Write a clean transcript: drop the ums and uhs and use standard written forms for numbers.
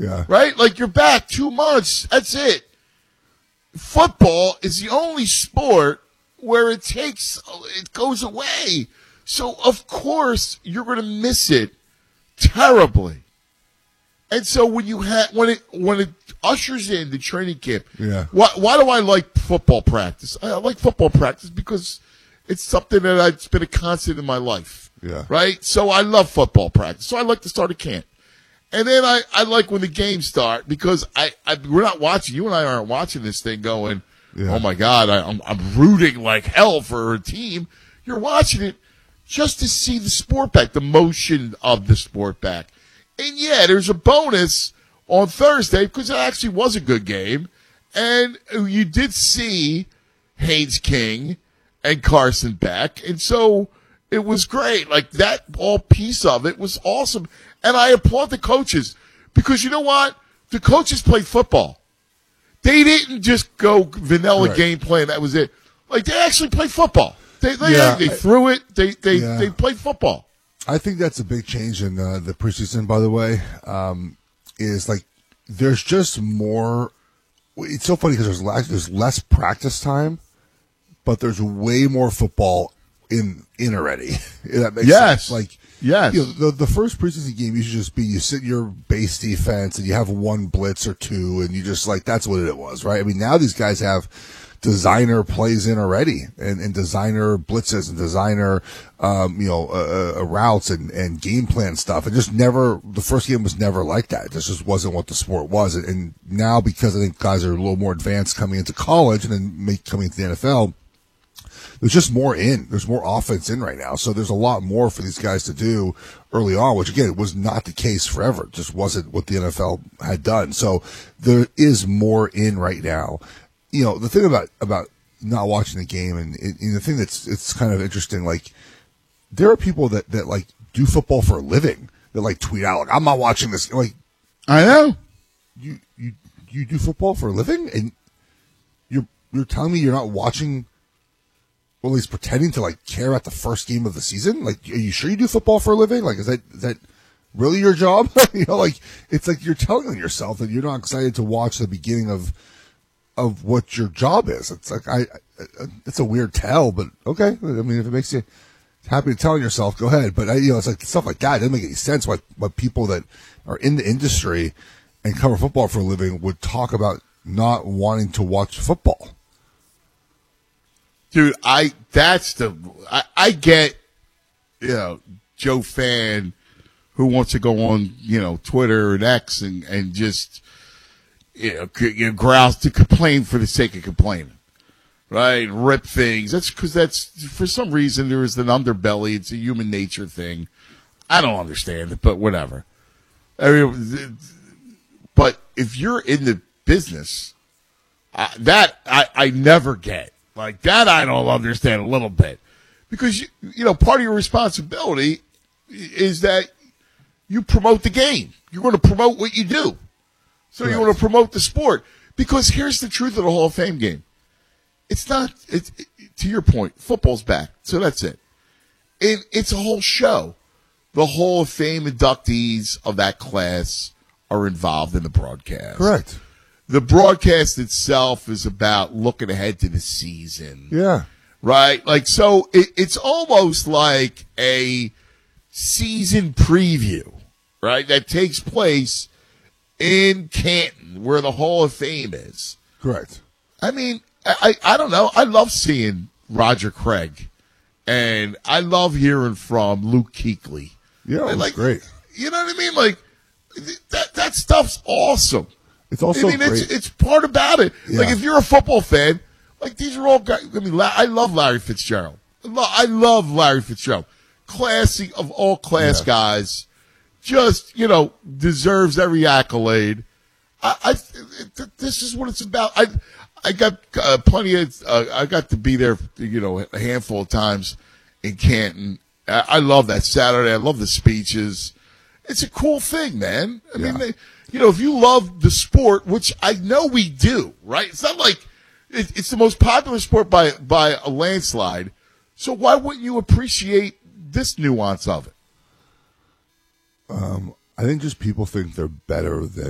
Yeah. Right? Like you're back 2 months. That's it. Football is the only sport where it goes away. So of course you're going to miss it terribly. And so when it ushers in the training camp, why do I like football practice? I like football practice because it's something it's been a constant in my life. Yeah. Right? So I love football practice. So I like to start a camp. And then I like when the games start because we're not watching. You and I aren't watching this thing going, oh my God, I'm rooting like hell for a team. You're watching it just to see the sport back, the motion of the sport back. And yeah, there's a bonus on Thursday because it actually was a good game. And you did see Haynes King and Carson Beck. And so it was great. Like that all piece of it was awesome. And I applaud the coaches because you know what? The coaches played football. They didn't just go vanilla game plan. That was it. Like they actually played football. They threw it. They played football. I think that's a big change in the preseason, by the way, is like there's just more. It's so funny because there's less practice time, but there's way more football in already. That makes sense. Like, yes. You know, the first preseason game used to just be you sit in your base defense and you have one blitz or two and you just like that's what it was, right? I mean, now these guys have designer plays in already and designer blitzes and designer routes and game plan stuff. And just never the first game was never like that. This just wasn't what the sport was. And now because I think guys are a little more advanced coming into college and then coming into the NFL, there's just more in. There's more offense in right now. So there's a lot more for these guys to do early on, which again was not the case forever. It just wasn't what the NFL had done. So there is more in right now. You know, the thing about not watching the game and the thing it's kind of interesting, like there are people that like do football for a living that like tweet out, like, I'm not watching this. Like, I know. You do football for a living and you're telling me you're not watching, well, at least pretending to like care about the first game of the season? Like, are you sure you do football for a living? Like, is that really your job? You know, like it's like you're telling yourself that you're not excited to watch the beginning of what your job is. It's like it's a weird tell, but okay. I mean, if it makes you happy to tell yourself, go ahead. But it's like stuff like that. It doesn't make any sense why people that are in the industry and cover football for a living would talk about not wanting to watch football. Dude, I get, Joe Fan who wants to go on, Twitter and X and just, grouse to complain for the sake of complaining, right? Rip things. That's because for some reason there is an underbelly. It's a human nature thing. I don't understand it, but whatever. But if you're in the business, that I never get. Like that I don't understand a little bit. Because, part of your responsibility is that you promote the game. You're going to promote what you do. So you want to promote the sport. Because here's the truth of the Hall of Fame game. It's not, to your point, football's back. So that's it. It's a whole show. The Hall of Fame inductees of that class are involved in the broadcast. Correct. The broadcast itself is about looking ahead to the season. Yeah. Right? Like, so it's almost like a season preview, right? That takes place in Canton, where the Hall of Fame is. Correct. I mean, I don't know. I love seeing Roger Craig, and I love hearing from Luke Kuechly. Yeah, like, great. You know what I mean? Like, that stuff's awesome. It's also great. It's part about it. Yeah. Like, if you're a football fan, like, these are all guys. I mean, I love Larry Fitzgerald. I love Larry Fitzgerald. Classy of all class guys. Just, deserves every accolade. This is what it's about. I got plenty of, I got to be there, a handful of times in Canton. I love that Saturday. I love the speeches. It's a cool thing, man. I mean, if you love the sport, which I know we do, right? It's not like it's the most popular sport by a landslide. So why wouldn't you appreciate this nuance of it? I think just people think they're better than